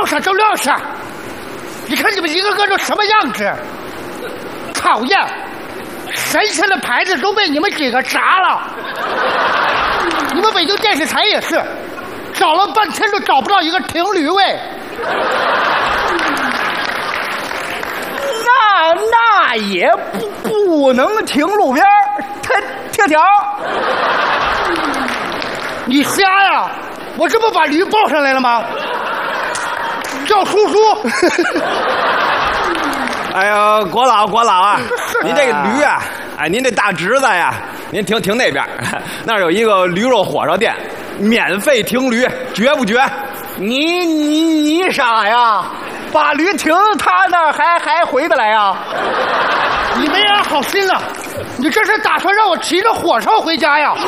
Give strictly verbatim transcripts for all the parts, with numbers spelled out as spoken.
实就撂实。你看你们一个个都什么样子，讨厌！神仙的牌子都被你们几个砸了。你们北京电视台也是，找了半天都找不到一个停驴位。 那那也不不能停路边贴贴条。 你瞎呀！我这不把驴抱上来了吗？叫叔叔。 哎呀，郭老郭老啊，您这个驴啊，哎，您这大侄子呀，您停停那边，那儿有一个驴肉火烧店，免费停驴，绝不绝？ 你你你傻呀？把驴停他那儿还还回得来呀？ 你没安好心了，你这是打算让我骑着火烧回家呀？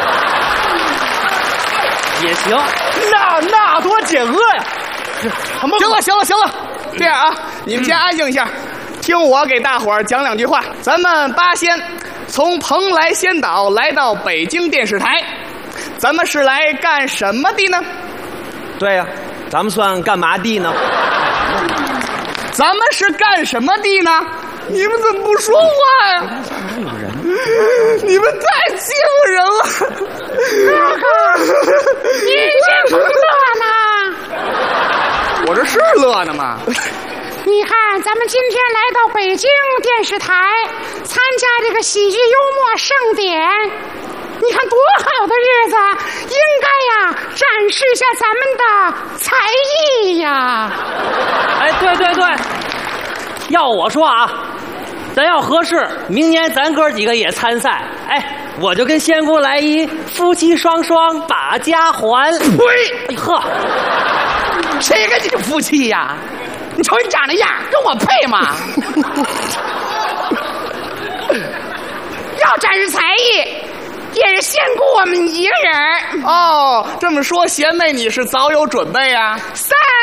也行，那那多解饿呀！ 行了行了行了，这样啊，你们先安静一下，听我给大伙儿讲两句话。咱们八仙从蓬莱仙岛来到北京电视台，咱们是来干什么的呢？ 对呀、啊，咱们算干嘛的呢？ 咱们是干什么的呢？你们怎么不说话呀？你们太欺负人了！ 哥哥，你先不乐呢。 我这是乐呢吗？ 你看，咱们今天来到北京电视台，参加这个喜剧幽默盛典，你看多好的日子，应该呀展示一下咱们的才艺呀。 哎，对对对，要我说啊，咱要合适，明年咱哥几个也参赛。哎，我就跟仙姑来一夫妻双双把家还。 呸！ 哎呵， 谁跟你是夫妻呀？你瞅你长那样，跟我配吗？ 要展示才艺，也是仙姑我们一个人。 哦，这么说，贤妹你是早有准备啊？ 三